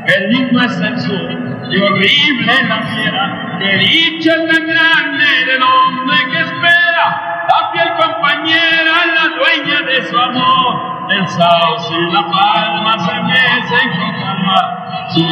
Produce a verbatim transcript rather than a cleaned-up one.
qué lindo es el sur y horrible la fiera, qué dicha tan grande del hombre que espera la fiel compañera, la dueña de su amor. El sauce y la palma se mecen con calma, sus